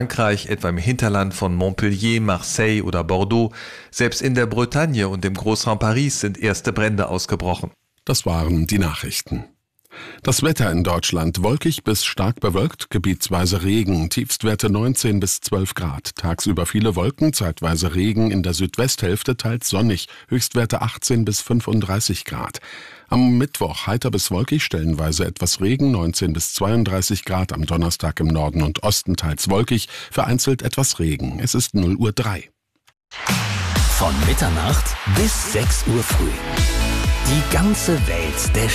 Frankreich, etwa im Hinterland von Montpellier, Marseille oder Bordeaux. Selbst in der Bretagne und im Großraum Paris sind erste Brände ausgebrochen. Das waren die Nachrichten. Das Wetter in Deutschland: wolkig bis stark bewölkt, gebietsweise Regen, Tiefstwerte 19 bis 12 Grad. Tagsüber viele Wolken, zeitweise Regen, in der Südwesthälfte teils sonnig, Höchstwerte 18 bis 35 Grad. Am Mittwoch heiter bis wolkig, stellenweise etwas Regen, 19 bis 32 Grad. Am Donnerstag im Norden und Osten teils wolkig, vereinzelt etwas Regen. Es ist 0:03 Uhr. Von Mitternacht bis 6 Uhr früh. Die ganze Welt der